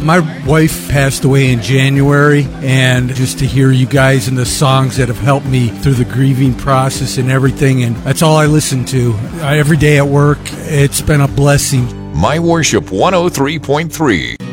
My wife passed away in January, and just to hear you guys and the songs that have helped me through the grieving process and everything, and that's all I listen to every day at work. It's been a blessing. My Worship 103.3.